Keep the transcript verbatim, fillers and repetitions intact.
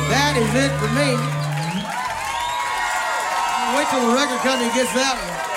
That is it for me. Wait till the record company gets that one.